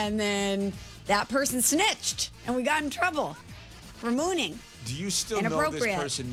And then that person snitched, and we got in trouble for mooning. Do you still know this person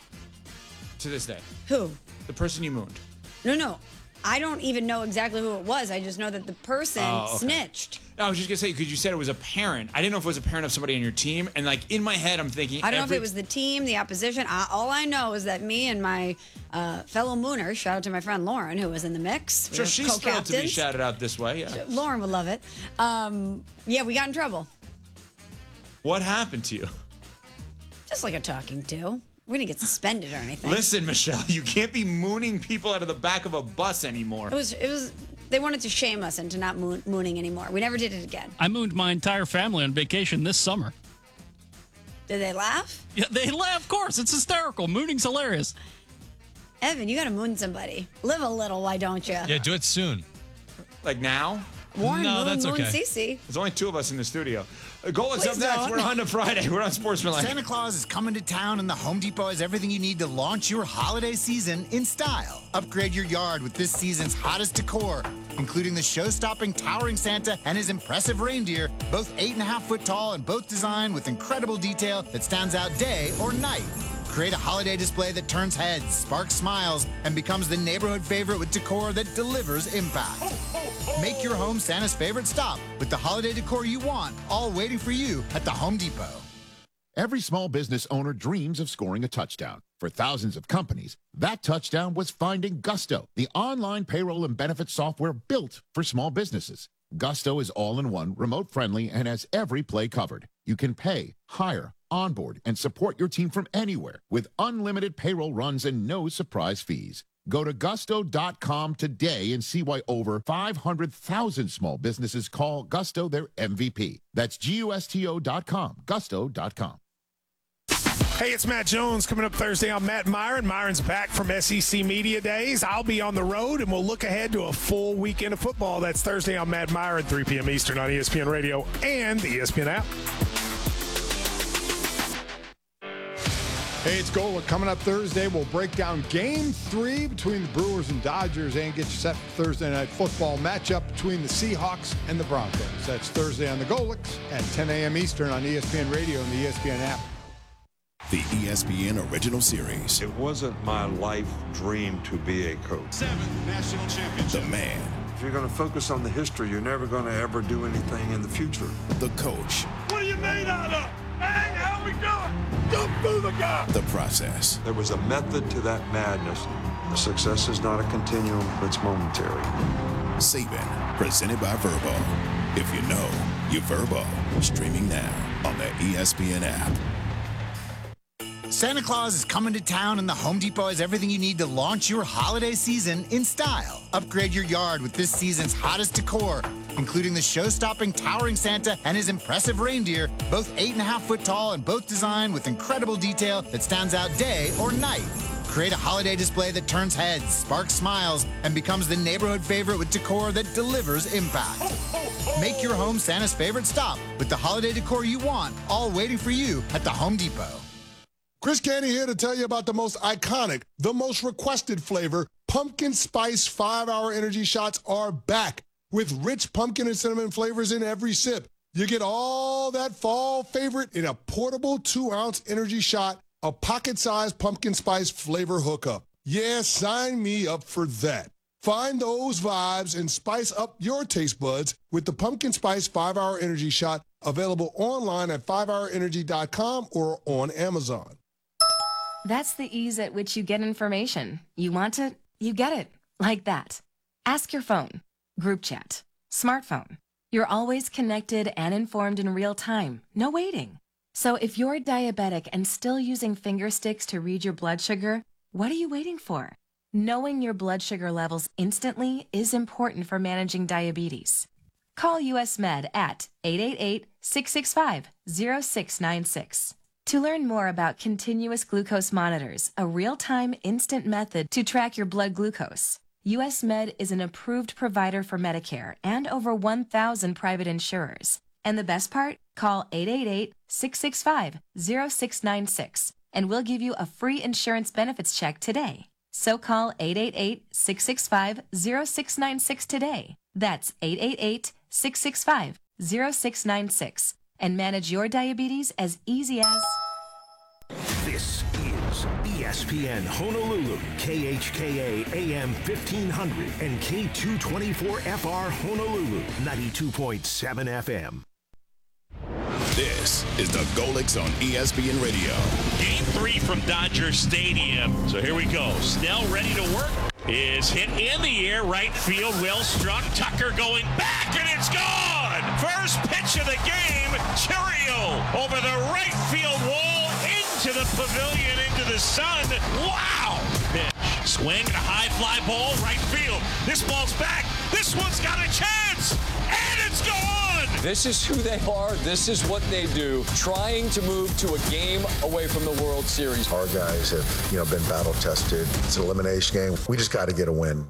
to this day? Who? The person you mooned. No. I don't even know exactly who it was. I just know that the person snitched. No, I was just going to say, because you said it was a parent. I didn't know if it was a parent of somebody on your team. And, like, in my head, I'm thinking... I don't know if it was the team, the opposition. All I know is that me and my fellow mooner, shout out to my friend Lauren, who was in the mix. Sure, she's thrilled to be shouted out this way, yeah. Lauren would love it. Yeah, we got in trouble. What happened to you? Just like a talking to. We didn't get suspended or anything. Listen, Michelle, you can't be mooning people out of the back of a bus anymore. It was. They wanted to shame us into not mooning anymore. We never did it again. I mooned my entire family on vacation this summer. Did they laugh? Yeah, they laugh, of course. It's hysterical. Mooning's hilarious. Evan, you got to moon somebody. Live a little, why don't you? Yeah, do it soon. Like now? Warren, no, that's moon okay. Cece. There's only two of us in the studio. Goal is up Please next. don't. We're on to Friday. We're on Sportsmanlike. Santa Claus is coming to town, and the Home Depot has everything you need to launch your holiday season in style. Upgrade your yard with this season's hottest decor, including the show-stopping towering Santa and his impressive reindeer, both 8.5 foot tall and both designed with incredible detail that stands out day or night. Create a holiday display that turns heads, sparks smiles, and becomes the neighborhood favorite with decor that delivers impact. Make your home Santa's favorite stop with the holiday decor you want, all waiting for you at the Home Depot. Every small business owner dreams of scoring a touchdown. For thousands of companies, that touchdown was finding Gusto, the online payroll and benefits software built for small businesses. Gusto is all-in-one, remote-friendly, and has every play covered. You can pay, hire, onboard, and support your team from anywhere with unlimited payroll runs and no surprise fees. Go to gusto.com today and see why over 500,000 small businesses call Gusto their MVP. That's gusto.com, gusto.com. Hey, it's Matt Jones coming up Thursday on Matt Myron. Myron's back from SEC Media Days. I'll be on the road, and we'll look ahead to a full weekend of football. That's Thursday on Matt Myron, 3 p.m. Eastern on ESPN Radio and the ESPN app. Hey, it's Gola. Coming up Thursday, we'll break down Game 3 between the Brewers and Dodgers and get you set for Thursday Night Football matchup between the Seahawks and the Broncos. That's Thursday on the Golix at 10 a.m. Eastern on ESPN Radio and the ESPN app. The ESPN Original Series. It wasn't my life dream to be a coach. 7th national championship. The man. If you're going to focus on the history, you're never going to ever do anything in the future. The coach. What are you made out of? Hey, how we doing? Jump through the gap. The process. There was a method to that madness. The success is not a continuum, it's momentary. Saban, presented by Verbo. If you know, you Verbo. Streaming now on the ESPN app. Santa Claus is coming to town, and the Home Depot has everything you need to launch your holiday season in style. Upgrade your yard with this season's hottest decor, including the show-stopping towering Santa and his impressive reindeer, both 8.5 foot tall and both designed with incredible detail that stands out day or night. Create a holiday display that turns heads, sparks smiles, and becomes the neighborhood favorite with decor that delivers impact. Make your home Santa's favorite stop with the holiday decor you want, all waiting for you at the Home Depot. Chris Canty here to tell you about the most iconic, the most requested flavor. Pumpkin Spice 5-Hour Energy Shots are back with rich pumpkin and cinnamon flavors in every sip. You get all that fall favorite in a portable 2-ounce energy shot, a pocket-sized pumpkin spice flavor hookup. Yeah, sign me up for that. Find those vibes and spice up your taste buds with the Pumpkin Spice 5-Hour Energy Shot, available online at 5hourenergy.com or on Amazon. That's the ease at which you get information. You want it, you get it. Like that. Ask your phone. Group chat. Smartphone. You're always connected and informed in real time. No waiting. So if you're diabetic and still using finger sticks to read your blood sugar, what are you waiting for? Knowing your blood sugar levels instantly is important for managing diabetes. Call US Med at 888-665-0696. To learn more about continuous glucose monitors, a real-time instant method to track your blood glucose, US Med is an approved provider for Medicare and over 1,000 private insurers. And the best part? Call 888-665-0696 and we'll give you a free insurance benefits check today. So call 888-665-0696 today. That's 888-665-0696. 0696 and manage your diabetes as easy as... This is ESPN Honolulu, KHKA AM 1500 and K224FR Honolulu, 92.7 FM. This is the Golix on ESPN Radio. Game 3 from Dodger Stadium. So here we go. Snell ready to work. Is hit in the air, right field, well struck. Tucker going back, and it's gone! First pitch of the game, Cheerio over the right field wall, into the pavilion, into the sun. Wow! Pitch. Swing, a high fly ball, right field. This ball's back. This one's got a chance, and it's gone! This is who they are. This is what they do. Trying to move to a game away from the World Series. Our guys have, been battle tested. It's an elimination game. We just got to get a win.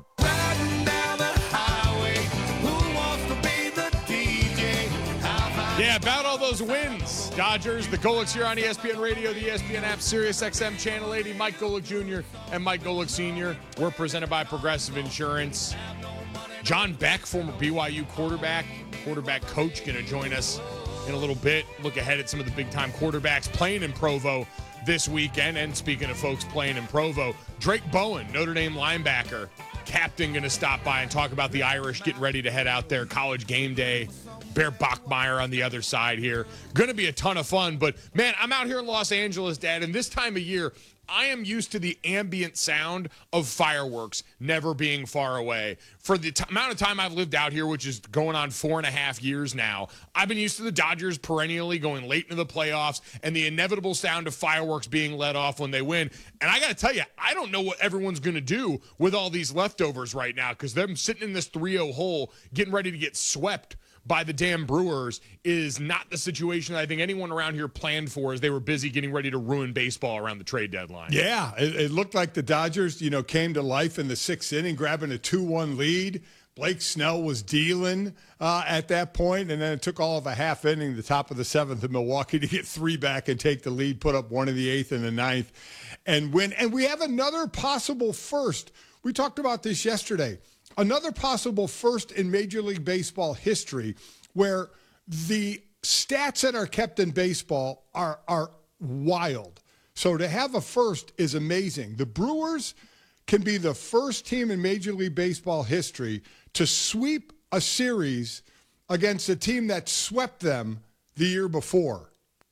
Yeah, about all those wins. Dodgers, the Golix here on ESPN Radio, the ESPN app, Sirius XM Channel 80. Mike Golick Jr. and Mike Golick Sr. We're presented by Progressive Insurance. John Beck, former BYU quarterback coach, going to join us in a little bit. Look ahead at some of the big-time quarterbacks playing in Provo this weekend. And speaking of folks playing in Provo, Drake Bowen, Notre Dame linebacker, captain, going to stop by and talk about the Irish getting ready to head out there, college game day. Bear Bachmeier on the other side here. Going to be a ton of fun. But, man, I'm out here in Los Angeles, Dad, and this time of year, I am used to the ambient sound of fireworks never being far away. For the amount of time I've lived out here, which is going on 4.5 years now, I've been used to the Dodgers perennially going late into the playoffs and the inevitable sound of fireworks being let off when they win. And I got to tell you, I don't know what everyone's going to do with all these leftovers right now, because them sitting in this 3-0 hole getting ready to get swept by the damn Brewers is not the situation that I think anyone around here planned for, as they were busy getting ready to ruin baseball around the trade deadline. Yeah, it looked like the Dodgers, came to life in the 6th inning, grabbing a 2-1 lead. Blake Snell was dealing at that point, and then it took all of a half inning, the top of the 7th in Milwaukee, to get 3 back and take the lead, put up 1 in the 8th and the 9th, and win. And we have another possible first. We talked about this yesterday. Another possible first in Major League Baseball history, where the stats that are kept in baseball are wild. So to have a first is amazing. The Brewers can be the first team in Major League Baseball history to sweep a series against a team that swept them the year before,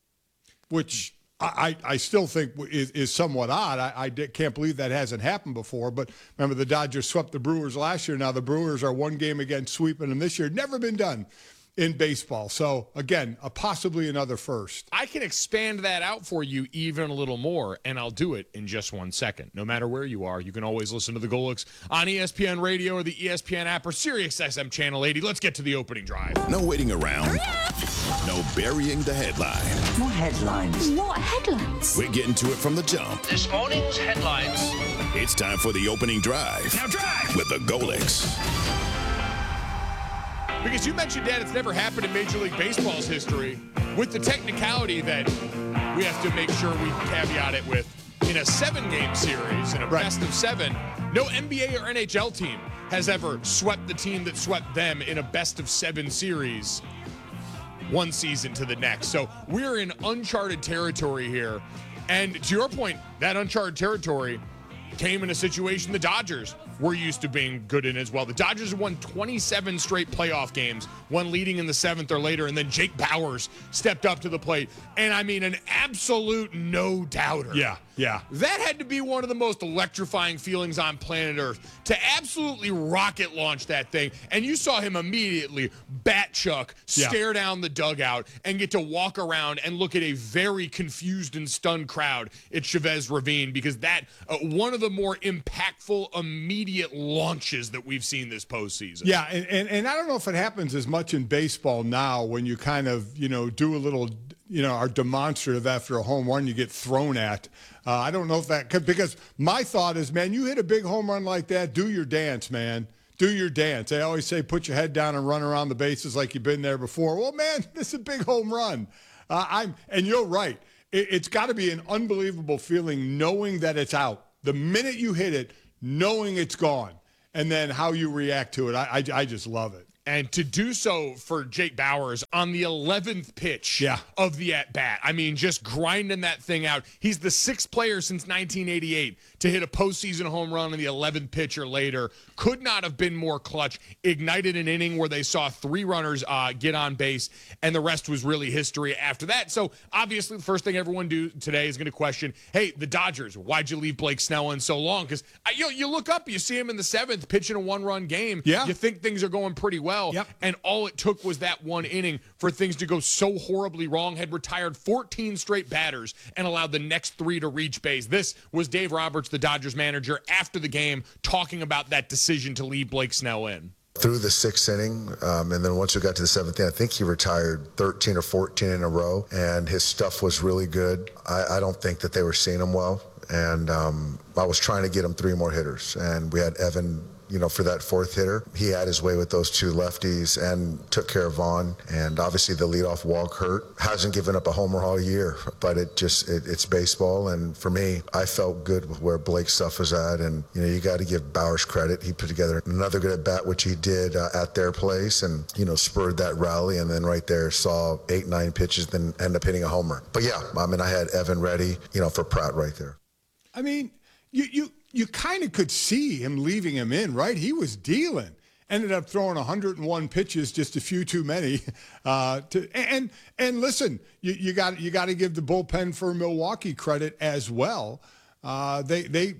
which I still think is somewhat odd. I can't believe that hasn't happened before. But remember, the Dodgers swept the Brewers last year. Now the Brewers are 1 game against sweeping them this year. Never been done in baseball. So, again, possibly another first. I can expand that out for you even a little more, and I'll do it in just 1 second. No matter where you are, you can always listen to the Golix on ESPN Radio or the ESPN app or Sirius XM Channel 80. Let's get to the opening drive. No waiting around. No burying the headline. More headlines. What headlines? We're getting to it from the jump. This morning's headlines. It's time for the opening drive. Now drive! With the Golix. Because you mentioned, Dad, it's never happened in Major League Baseball's history, with the technicality that we have to make sure we caveat it with. In a 7-game series, in a best of 7, no NBA or NHL team has ever swept the team that swept them in a best of 7 series one season to the next. So we're in uncharted territory here. And to your point, that uncharted territory came in a situation the Dodgers were used to being good in as well. The Dodgers have won 27 straight playoff games, one leading in the 7th or later, and then Jake Bauers stepped up to the plate. And I mean, an absolute no-doubter. Yeah. That had to be one of the most electrifying feelings on planet Earth, to absolutely rocket launch that thing. And you saw him immediately bat chuck, stare down the dugout, and get to walk around and look at a very confused and stunned crowd at Chavez Ravine, because that one of the more impactful immediate launches that we've seen this postseason. Yeah, and I don't know if it happens as much in baseball now, when you kind of, do a little, are demonstrative after a home run you get thrown at. I don't know if that, because my thought is, man, you hit a big home run like that, do your dance, man. Do your dance. They always say put your head down and run around the bases like you've been there before. Well, man, this is a big home run. And you're right. It's got to be an unbelievable feeling knowing that it's out. The minute you hit it, knowing it's gone, and then how you react to it. I just love it. And to do so for Jake Bauers on the 11th pitch of the at-bat. I mean, just grinding that thing out. He's the 6th player since 1988 to hit a postseason home run on the 11th pitch or later. Could not have been more clutch. Ignited an inning where they saw 3 runners get on base, and the rest was really history after that. So, obviously, the first thing everyone do today is going to question, hey, the Dodgers, why'd you leave Blake Snell in so long? Because you look up, you see him in the 7th pitching a 1-run game. You think things are going pretty well. And all it took was that 1 inning for things to go so horribly wrong. Had retired 14 straight batters and allowed the next 3 to reach base. This was Dave Roberts, the Dodgers manager, after the game, talking about that decision to leave Blake Snell in. Through the 6th inning, and then once we got to the 7th inning, I think he retired 13 or 14 in a row, and his stuff was really good. I don't think that they were seeing him well, and I was trying to get him 3 more hitters, and we had Evan, for that 4th hitter. He had his way with those 2 lefties and took care of Vaughn. And obviously the leadoff walk hurt. Hasn't given up a homer all year, but it's baseball. And for me, I felt good with where Blake's stuff was at. And, you got to give Bauers credit. He put together another good at bat, which he did at their place and, spurred that rally. And then right there saw 8-9 pitches, then end up hitting a homer. But yeah, I had Evan ready, for Pratt right there. I mean, you kind of could see him leaving him in, right? He was dealing. Ended up throwing 101 pitches, just a few too many. And listen, you got to give the bullpen for Milwaukee credit as well. The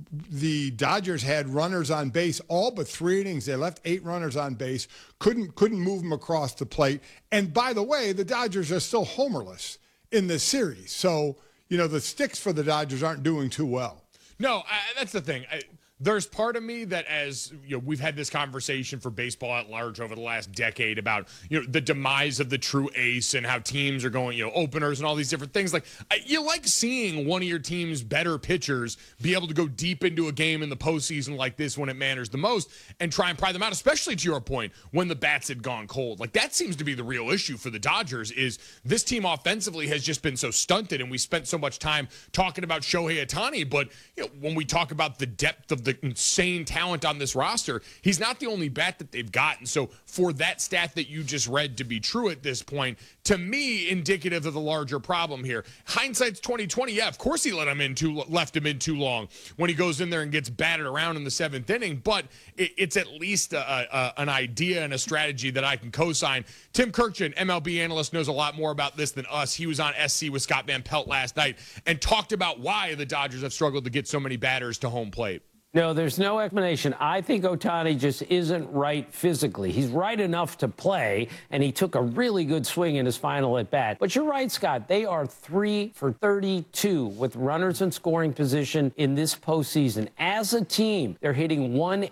Dodgers had runners on base all but 3 innings. They left 8 runners on base. Couldn't move them across the plate. And by the way, the Dodgers are still homerless in this series. So the sticks for the Dodgers aren't doing too well. No, that's the thing. There's part of me that, as we've had this conversation for baseball at large over the last decade about the demise of the true ace and how teams are going openers and all these different things. Like, you like seeing one of your team's better pitchers be able to go deep into a game in the postseason like this when it matters the most and try and pry them out, especially to your point when the bats had gone cold. Like, that seems to be the real issue for the Dodgers. Is this team offensively has just been so stunted, and we spent so much time talking about Shohei Ohtani, but when we talk about the depth of the insane talent on this roster, he's not the only bat that they've gotten. So for that stat that you just read to be true at this point, to me, indicative of the larger problem here. Hindsight's 2020. Yeah, of course he left him in too long when he goes in there and gets batted around in the 7th inning, but it's at least an idea and a strategy that I can co-sign. Tim Kirkjian, MLB analyst, knows a lot more about this than us. He was on SC with Scott Van Pelt last night and talked about why the Dodgers have struggled to get so many batters to home plate. No, there's no explanation. I think Ohtani just isn't right physically. He's right enough to play, and he took a really good swing in his final at bat. But you're right, Scott. They are 3 for 32 with runners in scoring position in this postseason. As a team, they're hitting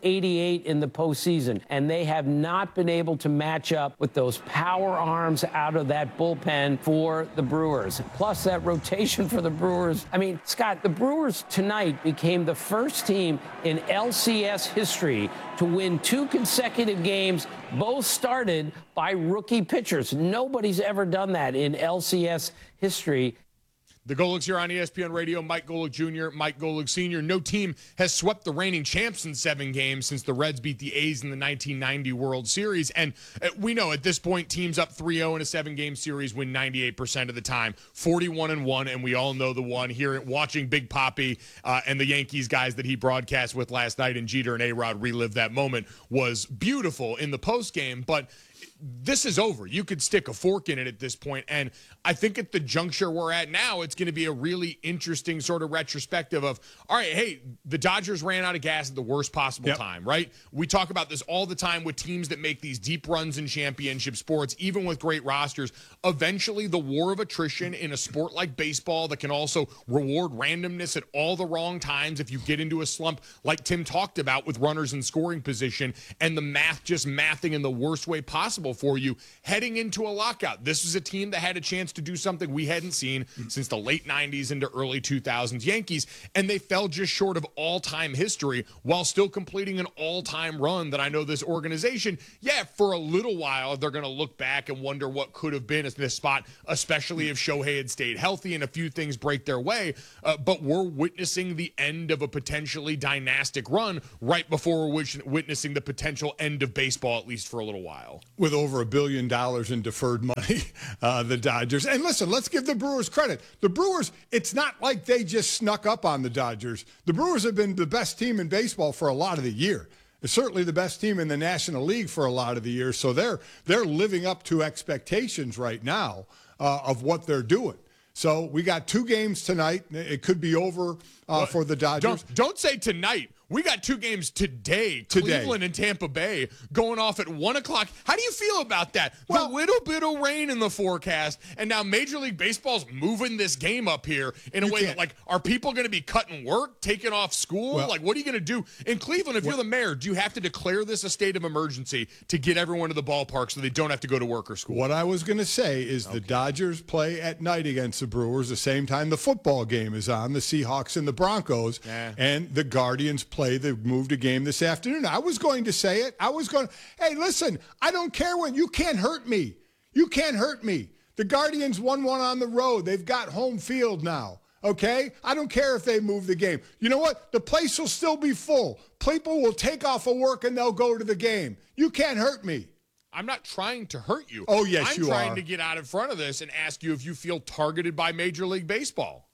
188 in the postseason, and they have not been able to match up with those power arms out of that bullpen for the Brewers. Plus, that rotation for the Brewers. I mean, Scott, the Brewers tonight became the first team in LCS history to win 2 consecutive games, both started by rookie pitchers. Nobody's ever done that in LCS history. The Golics here on ESPN Radio. Mike Golic Jr., Mike Golic Sr. No team has swept the reigning champs in 7 games since the Reds beat the A's in the 1990 World Series. And we know at this point, teams up 3-0 in a 7-game series win 98% of the time, 41-1. And we all know the one here watching Big Papi and the Yankees guys that he broadcast with last night, and Jeter and A-Rod relive that moment, was beautiful in the postgame. But this is over. You could stick a fork in it at this point. And I think at the juncture we're at now, it's going to be a really interesting sort of retrospective of, all right, hey, the Dodgers ran out of gas at the worst possible time, right? We talk about this all the time with teams that make these deep runs in championship sports, even with great rosters. Eventually, the war of attrition in a sport like baseball that can also reward randomness at all the wrong times if you get into a slump like Tim talked about with runners in scoring position and the math just mathing in the worst way possible schedule for you heading into a lockout. This was a team that had a chance to do something we hadn't seen since the late 90s into early 2000s Yankees, and they fell just short of all-time history while still completing an all-time run that I know this organization, for a little while, they're going to look back and wonder what could have been in this spot, especially if Shohei had stayed healthy and a few things break their way. But we're witnessing the end of a potentially dynastic run right before we're witnessing the potential end of baseball, at least for a little while. With over $1 billion in deferred money, the Dodgers. And listen, let's give the Brewers credit. The Brewers, it's not like they just snuck up on the Dodgers. The Brewers have been the best team in baseball for a lot of the year. It's certainly the best team in the National League for a lot of the year. So they're living up to expectations right now of what they're doing. So we got 2 games tonight. It could be over for the Dodgers. Don't say tonight. We got 2 games today. Cleveland and Tampa Bay going off at 1 o'clock. How do you feel about that? Well, the little bit of rain in the forecast, and now Major League Baseball's moving this game up here in a way that, like, are people going to be cutting work, taking off school? What are you going to do? In Cleveland, if you're the mayor, do you have to declare this a state of emergency to get everyone to the ballpark so they don't have to go to work or school? What I was going to say is the Dodgers play at night against the Brewers the same time the football game is on, the Seahawks and the Broncos, and the Guardians play. They moved a game this afternoon. I was going to say it. Hey, listen, I don't care when. You can't hurt me. You can't hurt me. The Guardians won one on the road. They've got home field now. Okay? I don't care if they move the game. You know what? The place will still be full. People will take off of work and they'll go to the game. You can't hurt me. I'm not trying to hurt you. Oh, yes, you are. I'm trying to get out in front of this and ask you if you feel targeted by Major League Baseball.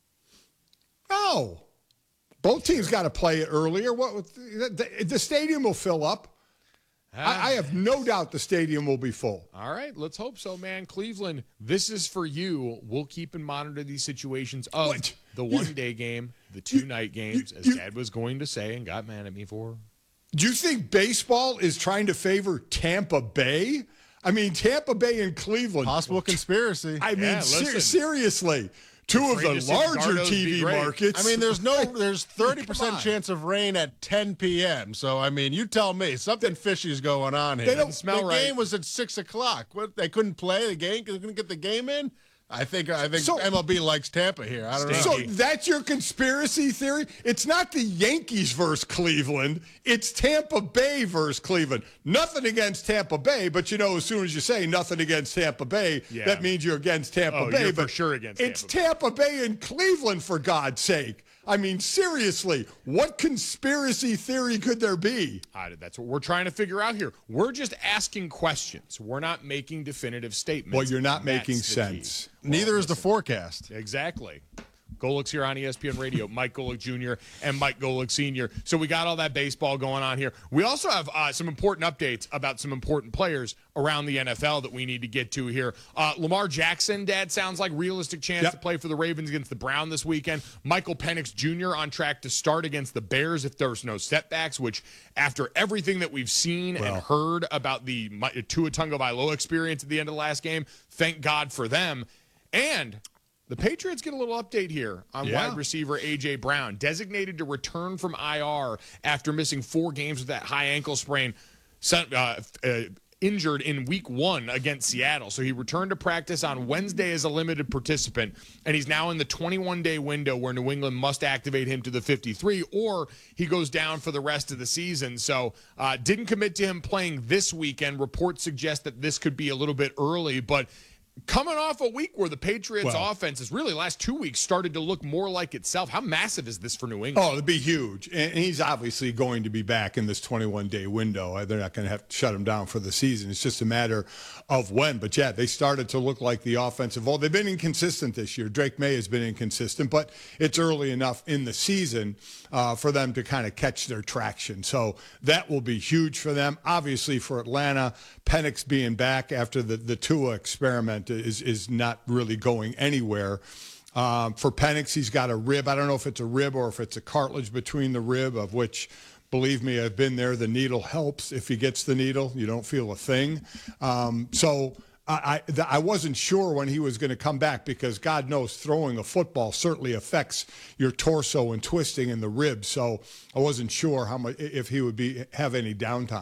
No. Both teams got to play it earlier. The stadium will fill up. I have no doubt the stadium will be full. All right, let's hope so, man. Cleveland, this is for you. We'll keep and monitor these situations of the one-day game, the 2-night games, as Dad was going to say and got mad at me for. Do you think baseball is trying to favor Tampa Bay? I mean, Tampa Bay and Cleveland. Possible conspiracy. I mean, seriously. 2 of the larger TV markets. I mean, there's 30% chance of rain at 10 p.m. So, I mean, you tell me. Something fishy is going on here. They don't smell right. The game was at 6 o'clock. What, they couldn't play the game? They couldn't get the game in? I think MLB likes Tampa here. I don't know. So that's your conspiracy theory? It's not the Yankees versus Cleveland. It's Tampa Bay versus Cleveland. Nothing against Tampa Bay, but as soon as you say nothing against Tampa Bay, that means you're against Tampa Bay. You're but for sure against It's Tampa Bay and Cleveland, for God's sake. I mean, seriously, what conspiracy theory could there be? That's what we're trying to figure out here. We're just asking questions. We're not making definitive statements. Well, you're not making sense. Neither is the forecast. Exactly. Golick's here on ESPN Radio. Mike Golick Jr. and Mike Golick Sr. So we got all that baseball going on here. We also have some important updates about some important players around the NFL that we need to get to here. Lamar Jackson, Dad, sounds like realistic chance to play for the Ravens against the Browns this weekend. Michael Penix Jr. on track to start against the Bears if there's no setbacks, which after everything that we've seen and heard about the Tua Tagovailoa experience at the end of the last game, thank God for them. And the Patriots get a little update here on wide receiver A.J. Brown, designated to return from IR after missing 4 games with that high ankle sprain, injured in week 1 against Seattle. So he returned to practice on Wednesday as a limited participant, and he's now in the 21-day window where New England must activate him to the 53, or he goes down for the rest of the season. So didn't commit to him playing this weekend. Reports suggest that this could be a little bit early, but coming off a week where the Patriots offense has really last 2 weeks started to look more like itself. How massive is this for New England? Oh, it'd be huge. And he's obviously going to be back in this 21-day window. They're not going to have to shut him down for the season. It's just a matter of when. But, they started to look like the offensive. Well, they've been inconsistent this year. Drake May has been inconsistent, but it's early enough in the season for them to kind of catch their traction. So that will be huge for them. Obviously, for Atlanta, Penix being back after the Tua experiment is not really going anywhere. For Penix, he's got a rib. I don't know if it's a rib or if it's a cartilage between the rib, of which, believe me, I've been there. The needle helps. If he gets the needle, you don't feel a thing. So I wasn't sure when he was going to come back, because God knows throwing a football certainly affects your torso and twisting in the ribs. So I wasn't sure how much, if he would have any downtime.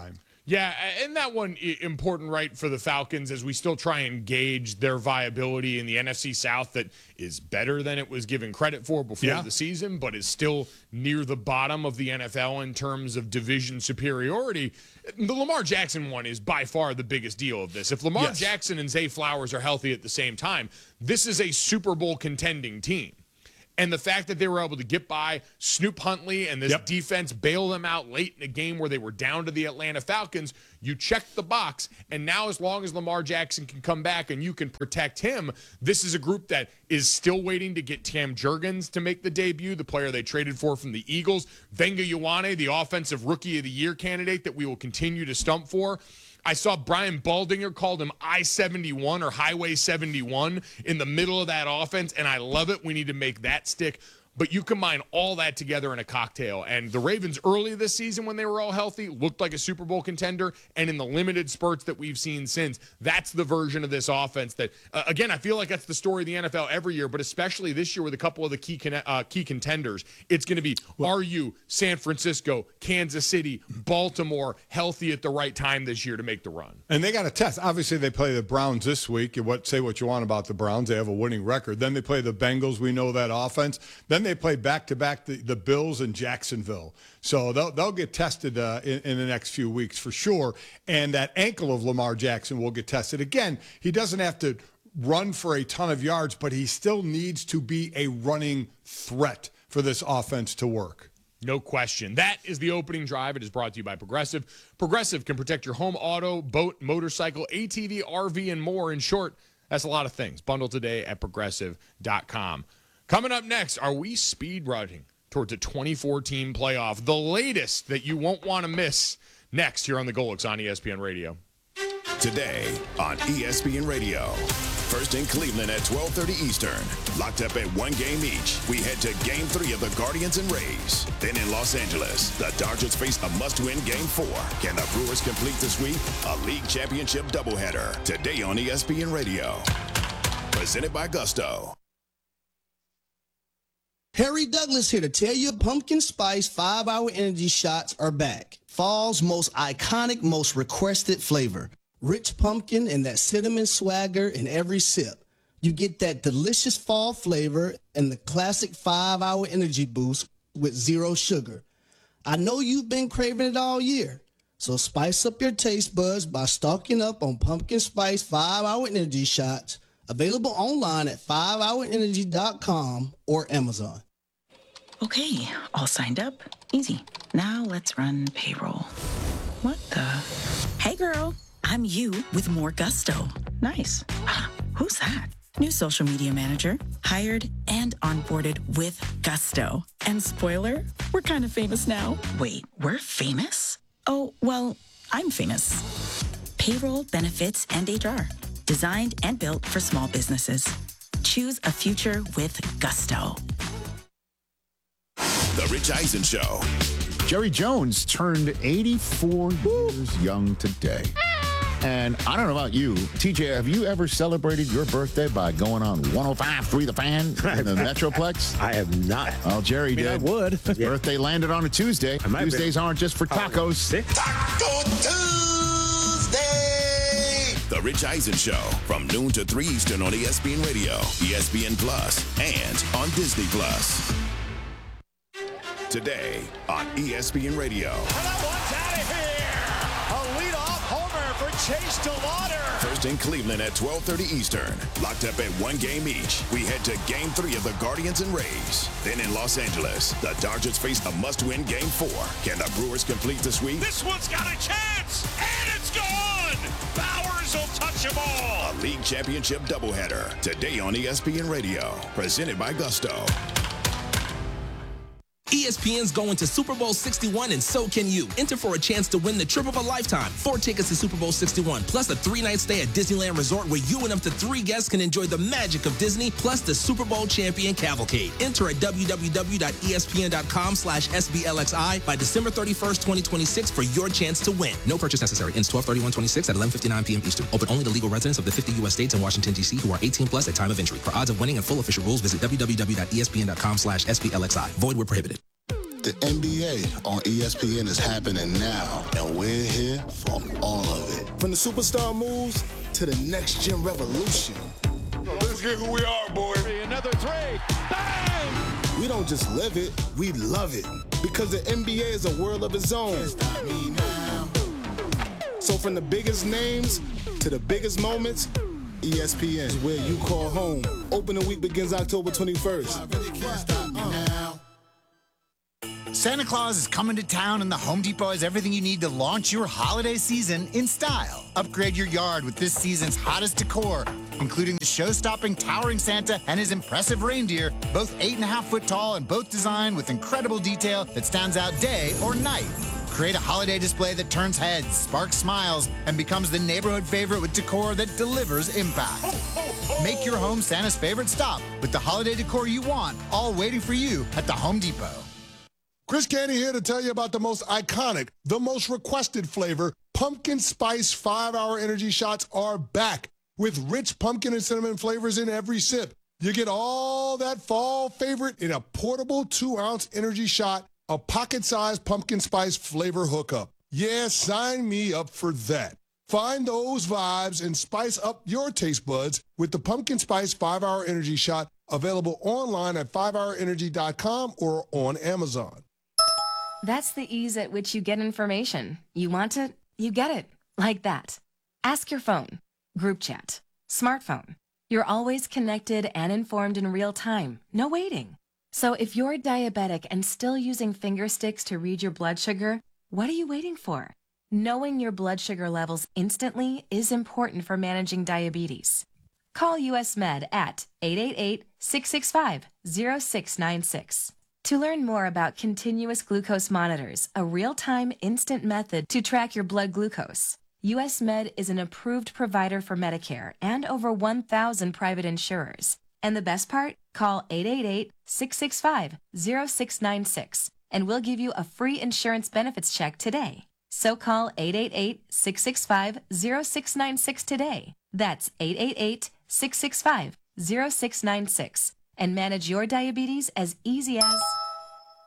Yeah, and that one important, right, for the Falcons as we still try and gauge their viability in the NFC South that is better than it was given credit for before the season, but is still near the bottom of the NFL in terms of division superiority. The Lamar Jackson one is by far the biggest deal of this. If Lamar Jackson and Zay Flowers are healthy at the same time, this is a Super Bowl contending team. And the fact that they were able to get by Snoop Huntley and this defense bail them out late in a game where they were down to the Atlanta Falcons, you check the box. And now as long as Lamar Jackson can come back and you can protect him, this is a group that is still waiting to get Cam Jurgens to make the debut, the player they traded for from the Eagles. Venga Ioane, the offensive rookie of the year candidate that we will continue to stump for. I saw Brian Baldinger called him I-71 or Highway 71 in the middle of that offense, and I love it. We need to make that stick. But you combine all that together in a cocktail. And the Ravens early this season when they were all healthy looked like a Super Bowl contender. And in the limited spurts that we've seen since, that's the version of this offense that, again, I feel like that's the story of the NFL every year, but especially this year with a couple of the key contenders. It's going to be, are you San Francisco, Kansas City, Baltimore healthy at the right time this year to make the run? And they got a test. Obviously, they play the Browns this week. Say what you want about the Browns. They have a winning record. Then they play the Bengals. We know that offense. Then they play back-to-back the Bills and Jacksonville. So they'll get tested in the next few weeks for sure. And that ankle of Lamar Jackson will get tested. Again, he doesn't have to run for a ton of yards, but he still needs to be a running threat for this offense to work. No question. That is the opening drive. It is brought to you by Progressive. Progressive can protect your home, auto, boat, motorcycle, ATV, RV, and more. In short, that's a lot of things. Bundle today at Progressive.com. Coming up next, are we speed running towards a 2014 playoff? The latest that you won't want to miss next here on the Golics on ESPN Radio. Today on ESPN Radio. First in Cleveland at 12:30 Eastern. Locked up at one game each. We head to Game 3 of the Guardians and Rays. Then in Los Angeles, the Dodgers face a must-win Game 4. Can the Brewers complete the sweep? A league championship doubleheader. Today on ESPN Radio. Presented by Gusto. Harry Douglas here to tell you pumpkin spice 5-hour energy shots are back. Fall's most iconic, most requested flavor. Rich pumpkin and that cinnamon swagger in every sip. You get that delicious fall flavor and the classic 5-hour energy boost with zero sugar. I know you've been craving it all year. So spice up your taste buds by stocking up on pumpkin spice 5-hour energy shots. Available online at 5hourenergy.com or Amazon. Okay, all signed up. Easy. Now let's run payroll. What the? Hey girl, I'm you with more Gusto. Nice. Who's that? New social media manager, hired and onboarded with Gusto. And spoiler, we're kind of famous now. Wait, we're famous? Oh, well, I'm famous. Payroll, benefits, and HR. Designed and built for small businesses. Choose a future with Gusto. The Rich Eisen Show. Jerry Jones turned 84 years young today. And I don't know about you, TJ, have you ever celebrated your birthday by going on 105.3 The Fan in the Metroplex? I have not. Well, Jerry did. I would. His birthday landed on a Tuesday. Tuesdays aren't just for tacos. Taco Tuesday! The Rich Eisen Show from noon to 3 Eastern on ESPN Radio, ESPN Plus, and on Disney Plus. Today on ESPN Radio. And that one's out of here. A leadoff homer for Chase DeLauder. First in Cleveland at 12:30 Eastern. Locked up at one game each. We head to Game 3 of the Guardians and Rays. Then in Los Angeles, the Dodgers face a must-win Game 4. Can the Brewers complete the sweep? This one's got a chance, and it's gone. Bowers will touch them all. A league championship doubleheader. Today on ESPN Radio. Presented by Gusto. ESPN's going to Super Bowl 61, and so can you. Enter for a chance to win the trip of a lifetime. 4 tickets to Super Bowl 61, plus a 3-night stay at Disneyland Resort where you and up to 3 guests can enjoy the magic of Disney, plus the Super Bowl champion cavalcade. Enter at www.espn.com/SBLXI by December 31st, 2026 for your chance to win. No purchase necessary. Ends 12/31/26 at 11:59 p.m. Eastern. Open only to legal residents of the 50 U.S. states and Washington, D.C. who are 18 plus at time of entry. For odds of winning and full official rules, visit www.espn.com/SBLXI. Void where prohibited. The NBA on ESPN is happening now, and we're here for all of it. From the superstar moves to the next-gen revolution. Let's get who we are, boy. Another three. Bang! We don't just live it, we love it. Because the NBA is a world of its own. So from the biggest names to the biggest moments, ESPN is where you call home. Opening week begins October 21st. Santa Claus is coming to town, and the Home Depot has everything you need to launch your holiday season in style. Upgrade your yard with this season's hottest decor, including the show-stopping towering Santa and his impressive reindeer, both 8.5 foot tall and both designed with incredible detail that stands out day or night. Create a holiday display that turns heads, sparks smiles, and becomes the neighborhood favorite with decor that delivers impact. Make your home Santa's favorite stop with the holiday decor you want, all waiting for you at the Home Depot. Chris Canty here to tell you about the most iconic, the most requested flavor. Pumpkin Spice 5-Hour Energy Shots are back with rich pumpkin and cinnamon flavors in every sip. You get all that fall favorite in a portable 2-ounce energy shot, a pocket-sized pumpkin spice flavor hookup. Yeah, sign me up for that. Find those vibes and spice up your taste buds with the Pumpkin Spice 5-Hour Energy Shot, available online at 5hourenergy.com or on Amazon. That's the ease at which you get information. You want it, you get it. Like that. Ask your phone. Group chat. Smartphone. You're always connected and informed in real time. No waiting. So if you're diabetic and still using finger sticks to read your blood sugar, what are you waiting for? Knowing your blood sugar levels instantly is important for managing diabetes. Call US Med at 888-665-0696. To learn more about continuous glucose monitors, a real-time instant method to track your blood glucose, US Med is an approved provider for Medicare and over 1,000 private insurers. And the best part? Call 888-665-0696 and we'll give you a free insurance benefits check today. So call 888-665-0696 today. That's 888-665-0696 and manage your diabetes as easy as